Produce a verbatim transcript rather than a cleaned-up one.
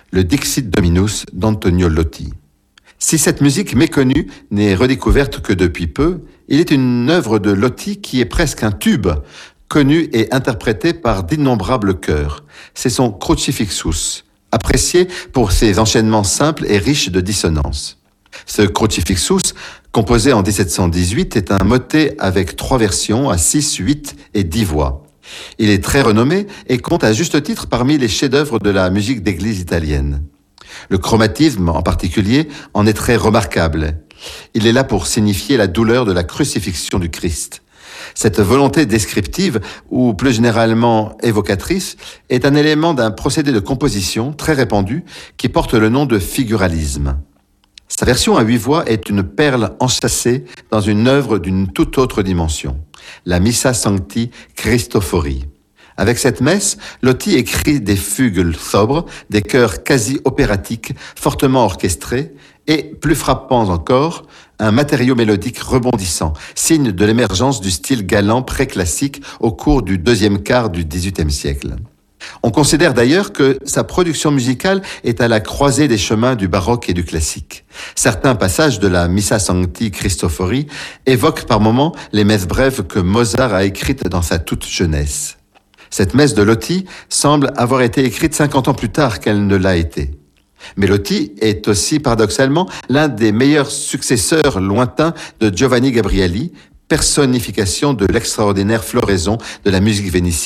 le Dixit Dominus d'Antonio Lotti. Si cette musique méconnue n'est redécouverte que depuis peu, il est une œuvre de Lotti qui est presque un tube, connu et interprété par d'innombrables chœurs. C'est son Crucifixus, apprécié pour ses enchaînements simples et riches de dissonances. Ce Crucifixus, composé en dix-sept cent dix-huit, est un motet avec trois versions à six, huit et dix voix. Il est très renommé et compte à juste titre parmi les chefs-d'œuvre de la musique d'église italienne. Le chromatisme, en particulier, en est très remarquable. Il est là pour signifier la douleur de la crucifixion du Christ. Cette volonté descriptive, ou plus généralement évocatrice, est un élément d'un procédé de composition très répandu qui porte le nom de figuralisme. Sa version à huit voix est une perle enchâssée dans une œuvre d'une toute autre dimension, la Missa Sancti Christophori. Avec cette messe, Lotti écrit des fugues sobres, des chœurs quasi opératiques, fortement orchestrés, et, plus frappants encore, un matériau mélodique rebondissant, signe de l'émergence du style galant préclassique au cours du deuxième quart du dix-huitième siècle. On considère d'ailleurs que sa production musicale est à la croisée des chemins du baroque et du classique. Certains passages de la Missa Sancti Christophori évoquent par moments les messes brèves que Mozart a écrites dans sa toute jeunesse. Cette messe de Lotti semble avoir été écrite cinquante ans plus tard qu'elle ne l'a été. Mais Lotti est aussi paradoxalement l'un des meilleurs successeurs lointains de Giovanni Gabrieli, personnification de l'extraordinaire floraison de la musique vénitienne.